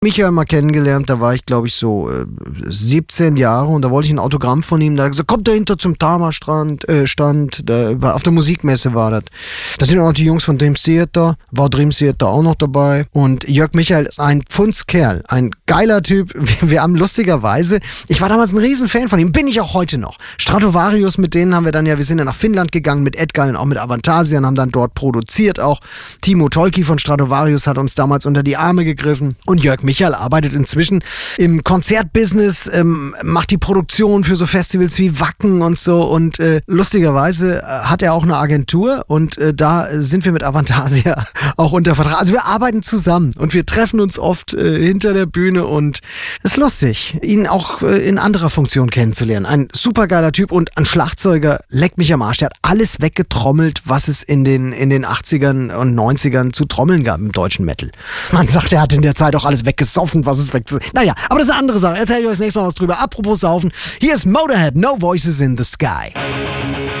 Michael mal kennengelernt, da war ich glaube ich so 17 Jahre und da wollte ich ein Autogramm von ihm. Da hat er gesagt, kommt dahinter zum Tama-Stand, auf der Musikmesse war das. Da sind auch noch die Jungs von Dream Theater, war Dream Theater auch noch dabei und Jörg Michael ist ein Pfundskerl, ein geiler Typ. Wir haben lustigerweise, ich war damals ein Riesenfan von ihm, bin ich auch heute noch. Stratovarius, mit denen haben wir dann wir sind ja nach Finnland gegangen mit Edgar und auch mit Avantasia und haben dann dort produziert auch. Timo Tolki von Stratovarius hat uns damals unter die Arme gegriffen und Jörg Michael arbeitet inzwischen im Konzertbusiness, macht die Produktion für so Festivals wie Wacken und so und lustigerweise hat er auch eine Agentur und da sind wir mit Avantasia auch unter Vertrag. Also wir arbeiten zusammen und wir treffen uns oft hinter der Bühne und es ist lustig, ihn auch in anderer Funktion kennenzulernen. Ein supergeiler Typ und ein Schlagzeuger, leckt mich am Arsch. Der hat alles weggetrommelt, was es in den 80ern und 90ern zu trommeln gab im deutschen Metal. Man sagt, er hat in der Zeit auch alles weggesoffen, was es Naja, aber das ist eine andere Sache. Erzähl ich euch das nächste Mal was drüber. Apropos Saufen, hier ist Motorhead, No Voices in the Sky.